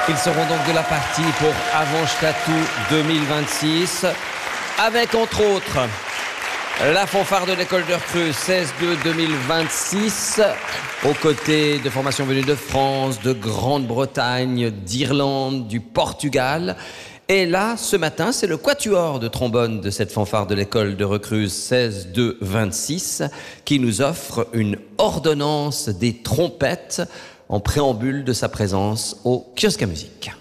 Ils seront donc de la partie pour Avantstatou 2026, avec entre autres la fanfare de l'école de Recruz 16-2 2026, aux côtés de formations venues de France, de Grande-Bretagne, d'Irlande, du Portugal. Et là, ce matin, c'est le quatuor de trombone de cette fanfare de l'école de Recruz 16-2 26 qui nous offre une ordonnance des trompettes en préambule de sa présence au kiosque à musique.